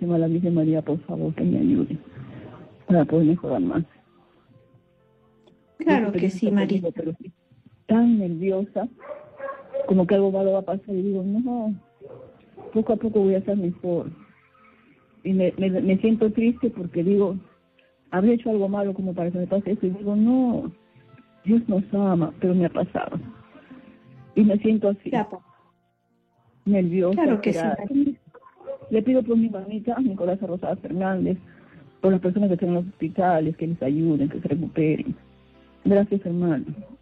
oración a la Virgen María, por favor, que me ayude para poder mejorar más. Claro que sí, María. Pero sí, tan nerviosa, como que algo malo va a pasar, y digo, no, poco a poco voy a estar mejor. Y me siento triste porque digo, habría hecho algo malo como para que me pase eso, y digo, no, Dios nos ama, pero me ha pasado. Y me siento así, nerviosa. Claro que sí. Le pido por mi mamita, Nicolás Rosada Fernández, por las personas que están en los hospitales, que les ayuden, que se recuperen. Gracias, hermano.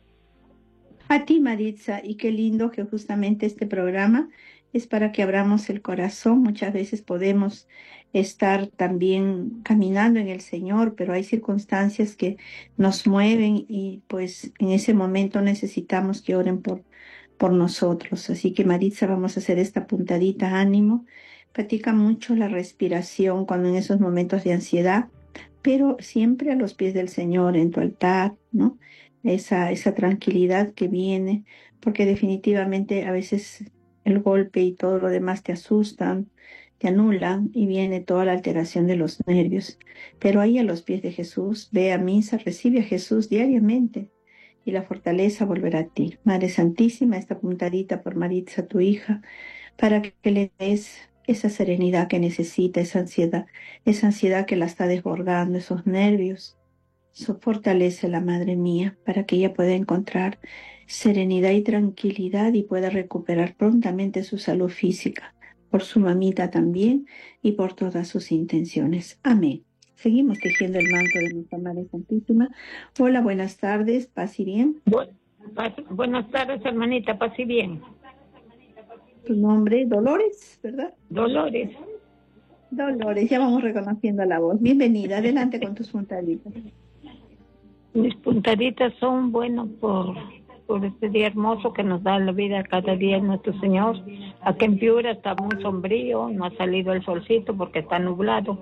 A ti, Maritza, y qué lindo que justamente este programa es para que abramos el corazón. Muchas veces podemos estar también caminando en el Señor, pero hay circunstancias que nos mueven y pues en ese momento necesitamos que oren por nosotros. Así que, Maritza, vamos a hacer esta puntadita, ánimo. Practica mucho la respiración cuando en esos momentos de ansiedad, pero siempre a los pies del Señor, en tu altar, ¿no? Esa tranquilidad que viene, porque definitivamente a veces el golpe y todo lo demás te asustan, te anulan y viene toda la alteración de los nervios. Pero ahí a los pies de Jesús, ve a misa, recibe a Jesús diariamente y la fortaleza volverá a ti. Madre Santísima, esta puntadita por Maritza, tu hija, para que le des esa serenidad que necesita, esa ansiedad que la está desbordando, esos nervios. Fortalece la Madre mía para que ella pueda encontrar serenidad y tranquilidad y pueda recuperar prontamente su salud física, por su mamita también y por todas sus intenciones. Amén. Seguimos tejiendo el manto de nuestra Madre Santísima. Hola, buenas tardes, paz y bien. Buenas tardes, hermanita, paz y bien. Tu nombre, Dolores, ¿verdad? Dolores. Dolores, ya vamos reconociendo la voz. Bienvenida, adelante con tus puntaditas. Mis puntaditas son buenos por este día hermoso que nos da la vida cada día nuestro Señor. Aquí en Piura está muy sombrío, no ha salido el solcito porque está nublado.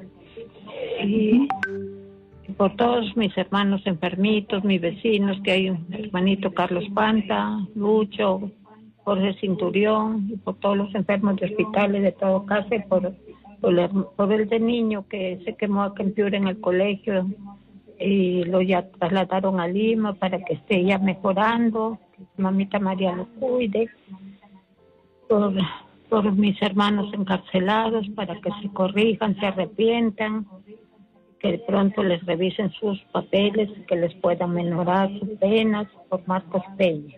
Y por todos mis hermanos enfermitos, mis vecinos, que hay un hermanito Carlos Panta, Lucho, Jorge Cinturión, y por todos los enfermos de hospitales de todo caso, y por el de niño que se quemó aquí en Piura en el colegio, y lo ya trasladaron a Lima para que esté ya mejorando, que mamita María lo cuide, por mis hermanos encarcelados para que se corrijan, se arrepientan, que pronto les revisen sus papeles, que les puedan menorar sus penas, por Marcos Peña.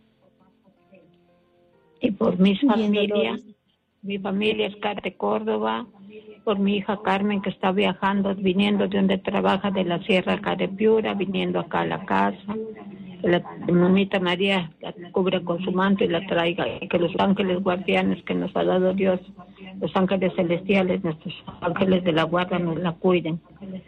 Y por mis familias, mi familia es Carte Córdoba, por mi hija Carmen que está viajando, viniendo de donde trabaja de la Sierra acá de Piura, viniendo acá a la casa, que la mamita María la cubra con su manto y la traiga, y que los ángeles guardianes que nos ha dado Dios, los ángeles celestiales, nuestros ángeles de la guarda nos la cuiden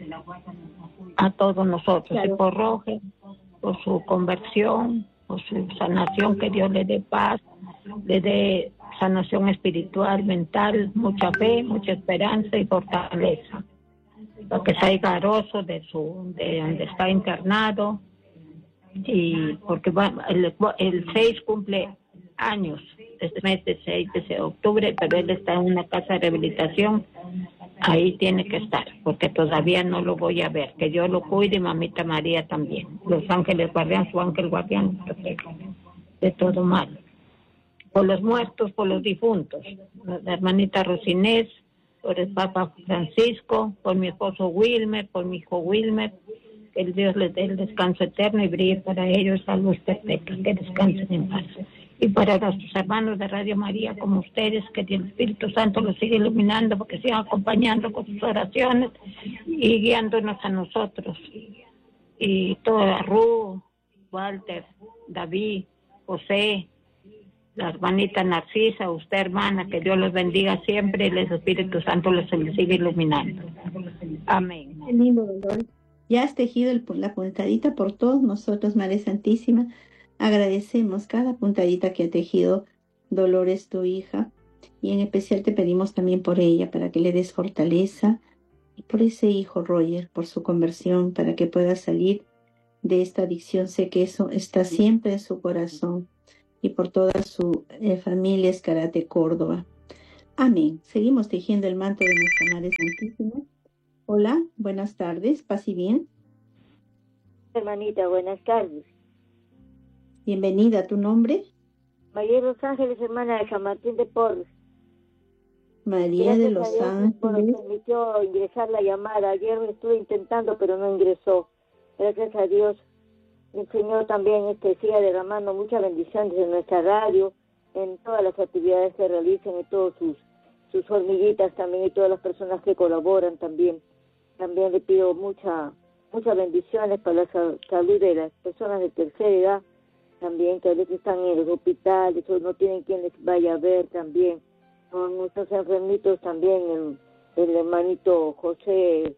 a todos nosotros. Claro. Y por Roge, por su conversión, por su sanación, que Dios le dé paz, le dé sanación espiritual, mental, mucha fe, mucha esperanza y fortaleza, para que salga airoso de donde está internado, y porque el 6 cumple años, este mes de 6 de octubre, pero él está en una casa de rehabilitación, ahí tiene que estar, porque todavía no lo voy a ver, que yo lo cuide y mamita María también, los ángeles guardián, su ángel guardián, de todo mal. Por los muertos, por los difuntos, la hermanita Rosinés, por el Papa Francisco, por mi esposo Wilmer, por mi hijo Wilmer, que el Dios les dé el descanso eterno y brille para ellos la luz perpetua, que descansen en paz. Y para nuestros hermanos de Radio María, como ustedes, que el Espíritu Santo los siga iluminando, porque sigan acompañando con sus oraciones y guiándonos a nosotros. Y toda Ru, Walter, David, José, la hermanita Narcisa, usted hermana, que Dios los bendiga siempre y el Espíritu Santo los siga iluminando. Amén. Qué lindo, Dolores. Ya has tejido la puntadita por todos nosotros, Madre Santísima. Agradecemos cada puntadita que ha tejido Dolores, tu hija, y en especial te pedimos también por ella, para que le des fortaleza, y por ese hijo Roger, por su conversión, para que pueda salir de esta adicción. Sé que eso está siempre en su corazón, y por toda su familia Escarate Córdoba. Amén. Seguimos tejiendo el manto de nuestra Madre Santísima. Hola, buenas tardes, paz y bien. Hermanita, buenas tardes. Bienvenida, ¿tu nombre? María de los Ángeles, hermana de San Martín de Porres. María de los Ángeles. Nos permitió ingresar la llamada. Ayer estuve intentando, pero no ingresó. Gracias a Dios. El Señor también siga derramando muchas bendiciones en nuestra radio, en todas las actividades que realizan, en todos sus hormiguitas también, y todas las personas que colaboran también. También le pido muchas bendiciones para la salud de las personas de tercera edad, también que a veces están en los hospitales o no tienen quien les vaya a ver también. Con nuestros enfermitos también, el hermanito José,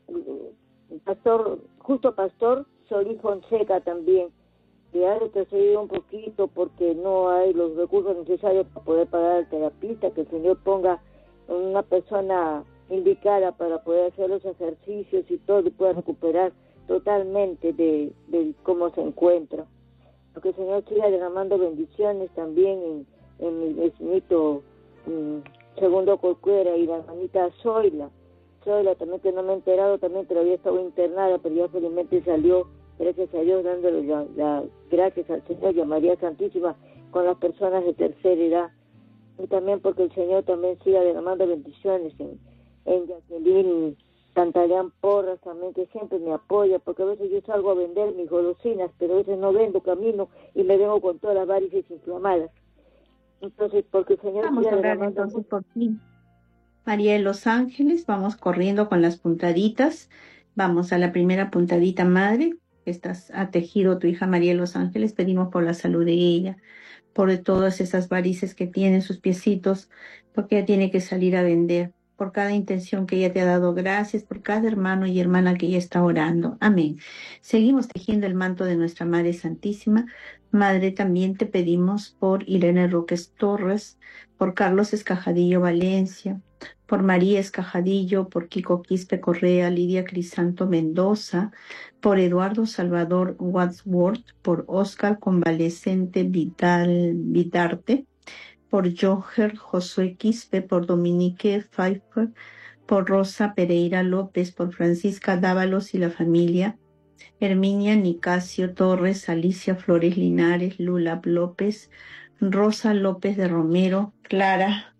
Pastor Solís Fonseca también, que ha retrocedido un poquito porque no hay los recursos necesarios para poder pagar al terapista, que el Señor ponga una persona indicada para poder hacer los ejercicios y todo, y pueda recuperar totalmente de cómo se encuentra. Que el Señor siga derramando bendiciones también en mi vecinito Segundo Corcuera, y la hermanita Zoila también, que no me he enterado, también todavía estaba internada, pero ya felizmente salió, gracias a Dios, dándole las gracias al Señor y a María Santísima con las personas de tercera edad. Y también porque el Señor también siga derramando bendiciones en Jacqueline Tantayán Porras también, que siempre me apoya, porque a veces yo salgo a vender mis golosinas, pero a veces no vendo, camino y me vengo con todas las varices inflamadas. Entonces, porque el Señor Vamos a hablar entonces por ti. María de los Ángeles, vamos corriendo con las puntaditas. Vamos a la primera puntadita, Madre. Ha tejido tu hija María de los Ángeles. Pedimos por la salud de ella, por todas esas varices que tiene en sus piecitos, porque ella tiene que salir a vender. Por cada intención que ella te ha dado, gracias por cada hermano y hermana que ella está orando. Amén. Seguimos tejiendo el manto de nuestra Madre Santísima. Madre, también te pedimos por Irene Roques Torres, por Carlos Escajadillo Valencia, por María Escajadillo, por Kiko Quispe Correa, Lidia Crisanto Mendoza, por Eduardo Salvador Wadsworth, por Oscar Convalescente Vidarte, por Joher Josué Quispe, por Dominique Pfeiffer, por Rosa Pereira López, por Francisca Dávalos y la familia, Herminia Nicasio Torres, Alicia Flores Linares, Lula López, Rosa López de Romero, Clara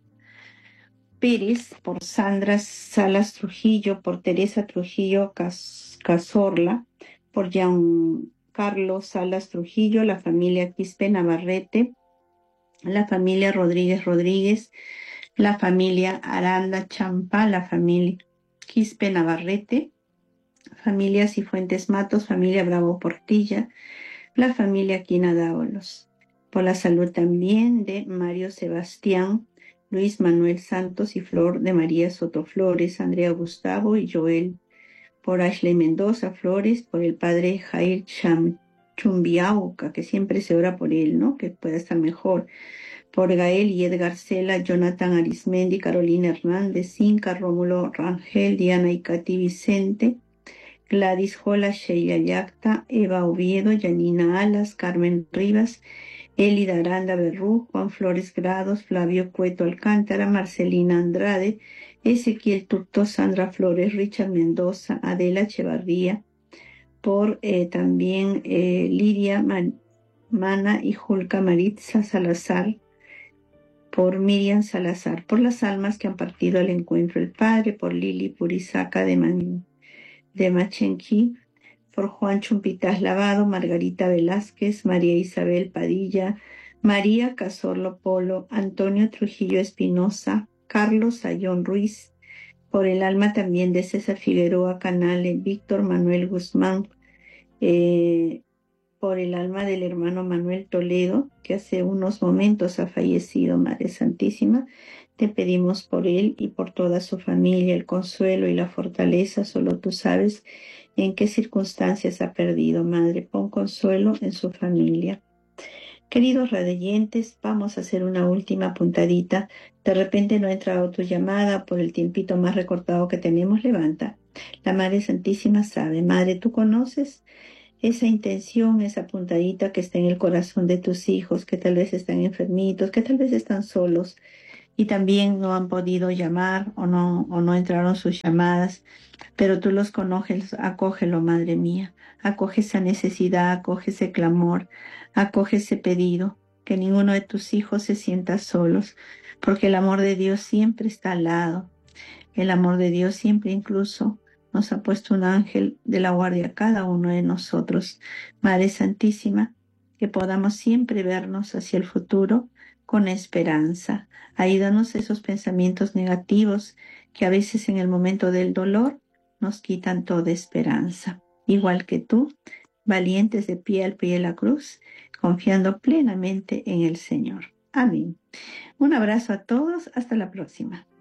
Pérez, por Sandra Salas Trujillo, por Teresa Trujillo Cazorla, por Giancarlo Salas Trujillo, la familia Quispe Navarrete, la familia Rodríguez, la familia Aranda Champa, la familia Quispe Navarrete, familia Cifuentes Matos, familia Bravo Portilla, la familia Quina Dávalos. Por la salud también de Mario Sebastián, Luis Manuel Santos y Flor de María Soto Flores, Andrea Gustavo y Joel. Por Ashley Mendoza Flores, por el padre Jair Chumbiauca, que siempre se ora por él, ¿no? Que pueda estar mejor. Por Gael y Edgar Cela, Jonathan Arismendi, Carolina Hernández, Inca, Rómulo Rangel, Diana y Katy Vicente, Gladys Jola, Sheila Yacta, Eva Oviedo, Yanina Alas, Carmen Rivas, Elida Aranda Berrú, Juan Flores Grados, Flavio Cueto Alcántara, Marcelina Andrade, Ezequiel Turto, Sandra Flores, Richard Mendoza, Adela Echevarría, por también Lidia Mana y Julca Maritza Salazar, por Miriam Salazar, por las almas que han partido al encuentro del Padre, por Lili Purizaca de Machenqui, por Juan Chumpitas Lavado, Margarita Velázquez, María Isabel Padilla, María Cazorlo Polo, Antonio Trujillo Espinosa, Carlos Ayón Ruiz, por el alma también de César Figueroa Canale, Víctor Manuel Guzmán, por el alma del hermano Manuel Toledo, que hace unos momentos ha fallecido, Madre Santísima. Te pedimos por él y por toda su familia el consuelo y la fortaleza. Solo tú sabes en qué circunstancias ha perdido, Madre. Pon consuelo en su familia. Queridos radioyentes, vamos a hacer una última puntadita. De repente no ha entrado tu llamada por el tiempito más recortado que tenemos. Levanta. La Madre Santísima sabe. Madre, tú conoces esa intención, esa puntadita que está en el corazón de tus hijos, que tal vez están enfermitos, que tal vez están solos, y también no han podido llamar o no entraron sus llamadas, pero tú los conoces, acógelo, Madre mía, acoge esa necesidad, acoge ese clamor, acoge ese pedido, que ninguno de tus hijos se sienta solos, porque el amor de Dios siempre está al lado, el amor de Dios siempre incluso nos ha puesto un ángel de la guardia a cada uno de nosotros. Madre Santísima, que podamos siempre vernos hacia el futuro con esperanza. Ayúdanos esos pensamientos negativos que a veces en el momento del dolor nos quitan toda esperanza. Igual que tú, valientes de pie al pie de la cruz, confiando plenamente en el Señor. Amén. Un abrazo a todos. Hasta la próxima.